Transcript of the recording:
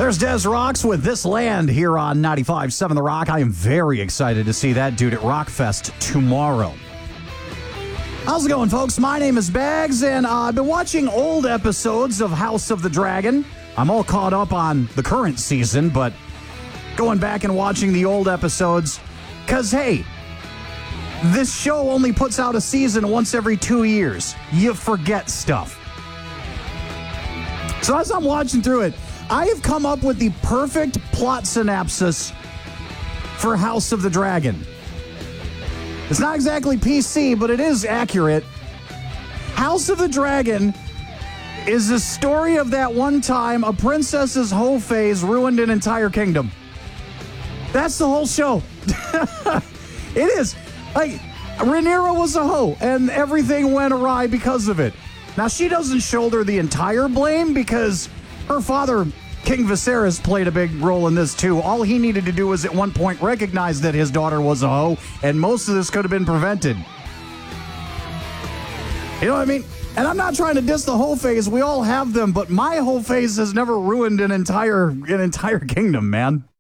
There's Des Rocks with This Land here on 95.7 The Rock. I am very excited to see that dude at Rockfest tomorrow. How's it going, folks? My name is Bags, and I've been watching old episodes of House of the Dragon. I'm all caught up on the current season, but going back and watching the old episodes, because, hey, this show only puts out a season once every 2 years. You forget stuff. So as I'm watching through it, I have come up with the perfect plot synopsis for House of the Dragon. It's not exactly PC, but it is accurate. House of the Dragon is the story of that one time a princess's hoe phase ruined an entire kingdom. That's the whole show. It is. Like, Rhaenyra was a hoe, and everything went awry because of it. Now, she doesn't shoulder the entire blame because her father, King Viserys, played a big role in this, too. All he needed to do was at one point recognize that his daughter was a hoe, and most of this could have been prevented. You know what I mean? And I'm not trying to diss the hoe phase. We all have them, but my hoe phase has never ruined an entire kingdom, man.